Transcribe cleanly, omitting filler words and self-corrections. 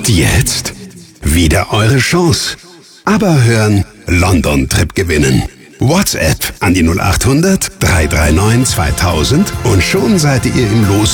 Und jetzt? Wieder eure Chance. Aber hören, London-Trip gewinnen. WhatsApp an die 0800 339 2000 und schon seid ihr im Los